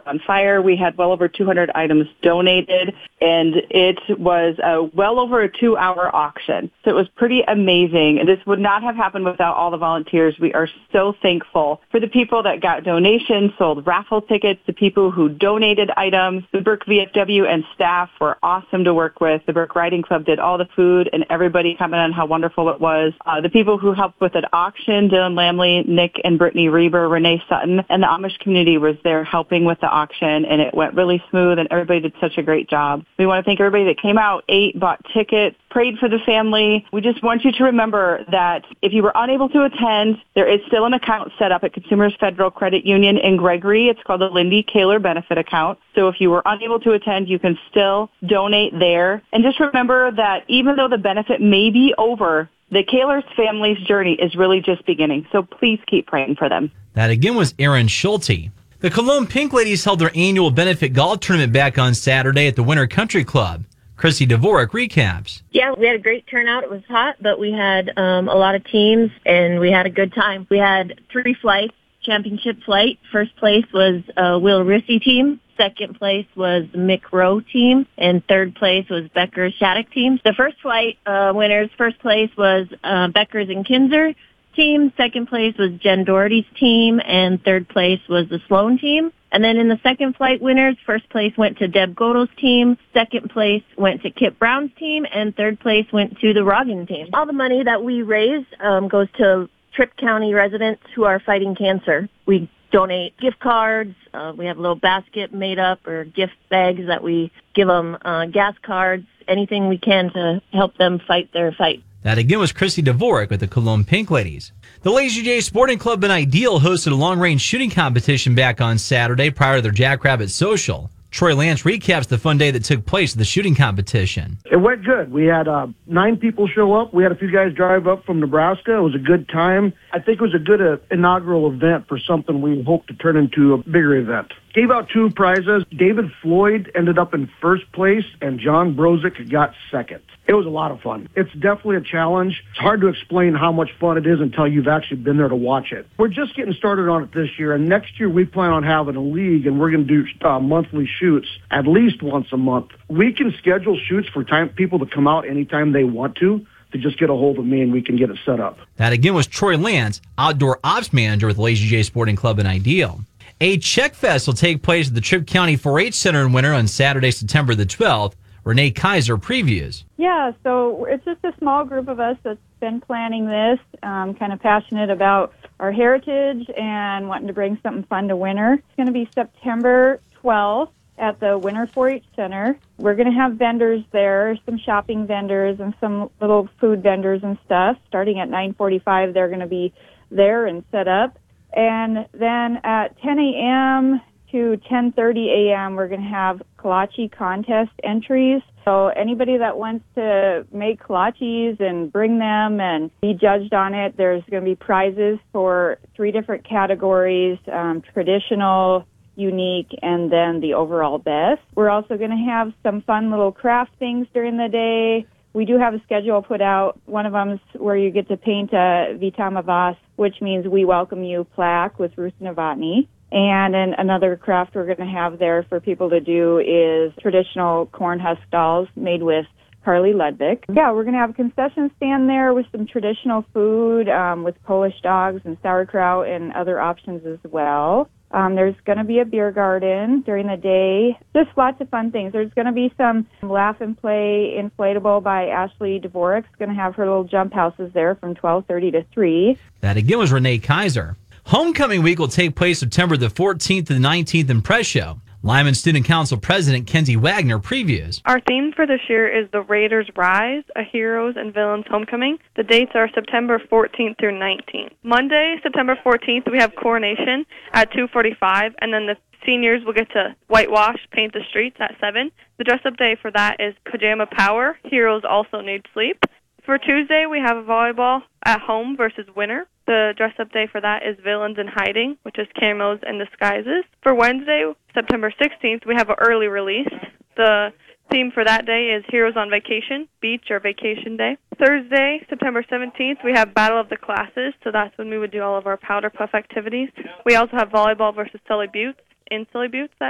on fire. We had well over 200 items donated, and it was well over a 2-hour auction. So it was pretty amazing. And this would not have happened without all the volunteers. We are so thankful for the people that got donations, sold raffle tickets, the people who donated items. The Burke VFW and staff were awesome to work with. The Burke Riding Club did all the food, and everybody commented on how wonderful it was. The people who helped with an auction, Dylan Lamley, Nick and Brittany Reber, Renee Sutton, and the Amish community was there helping with the auction, and it went really smooth, and everybody did such a great job. We want to thank everybody that came out, ate, bought tickets, prayed for the family. We just want you to remember that if you were unable to attend, there is still an account set up at Consumers Federal Credit Union in Gregory. It's called the Lindy Kaler Benefit Account. So if you were unable to attend, you can still donate there. And just remember that even though the benefit may be over, the Kaler's family's journey is really just beginning. So please keep praying for them. That again was Erin Schulte. The Cologne Pink Ladies held their annual benefit golf tournament back on Saturday at the Winter Country Club. Chrissy Dvorak recaps. Yeah, we had a great turnout. It was hot, but we had a lot of teams, and we had a good time. We had 3 flights, championship flight. First place was Will Rissy team. Second place was Mick Rowe team, and third place was Becker's Shattuck team. The first flight winners, first place was Becker's and Kinzer team. Second place was Jen Doherty's team, and third place was the Sloan team. And then in the second flight winners, first place went to Deb Goto's team, second place went to Kip Brown's team, and third place went to the Rogan team. All the money that we raise goes to Tripp County residents who are fighting cancer. We donate gift cards. We have a little basket made up, or gift bags that we give them, gas cards, anything we can to help them fight their fight. That again was Chrissy Dvorak with the Cologne Pink Ladies. The Lazy J Sporting Club in Ideal hosted a long-range shooting competition back on Saturday prior to their Jackrabbit Social. Troy Lance recaps the fun day that took place at the shooting competition. It went good. We had 9 people show up. We had a few guys drive up from Nebraska. It was a good time. I think it was a good inaugural event for something we hope to turn into a bigger event. Gave out 2 prizes. David Floyd ended up in first place, and John Brozick got second. It was a lot of fun. It's definitely a challenge. It's hard to explain how much fun it is until you've actually been there to watch it. We're just getting started on it this year, and next year we plan on having a league, and we're going to do monthly shoots at least once a month. We can schedule shoots for people to come out anytime they want to just get a hold of me, and we can get it set up. That again was Troy Lance, Outdoor Ops Manager with Lazy J Sporting Club in Ideal. A Check Fest will take place at the Tripp County 4-H Center in Winter on Saturday, September the 12th. Renee Kaiser previews. Yeah, so it's just a small group of us that's been planning this, kind of passionate about our heritage and wanting to bring something fun to Winter. It's going to be September 12th at the Winter 4-H Center. We're going to have vendors there, some shopping vendors and some little food vendors and stuff. Starting at 9:45, they're going to be there and set up. And then at 10 a.m. to 10:30 a.m., we're going to have kolache contest entries. So anybody that wants to make kolaches and bring them and be judged on it, there's going to be prizes for 3 different categories, traditional, unique, and then the overall best. We're also going to have some fun little craft things during the day. We do have a schedule put out. One of them is where you get to paint a Vitama Vas, which means we welcome you plaque with Ruth Novotny. And then another craft we're going to have there for people to do is traditional corn husk dolls made with Carly Ludwig. Yeah, we're going to have a concession stand there with some traditional food, with Polish dogs and sauerkraut and other options as well. There's going to be a beer garden during the day. Just lots of fun things. There's going to be some laugh and play inflatable by Ashley Dvorak. Going to have her little jump houses there from 12:30 to 3. That again was Renee Kaiser. Homecoming Week will take place September the 14th to the 19th in Presho. Lyman Student Council President Kenzie Wagner previews. Our theme for this year is The Raiders Rise, a Heroes and Villains Homecoming. The dates are September 14th through 19th. Monday, September 14th, we have Coronation at 2:45, and then the seniors will get to whitewash, paint the streets at 7. The dress-up day for that is Pajama Power, Heroes Also Need Sleep. For Tuesday, we have a volleyball at home versus Winter. The dress-up day for that is Villains in Hiding, which is camos and disguises. For Wednesday, September 16th, we have an early release. The theme for that day is Heroes on Vacation, Beach or Vacation Day. Thursday, September 17th, we have Battle of the Classes, so that's when we would do all of our powder puff activities. We also have volleyball versus Sully Buttes in Sully Buttes that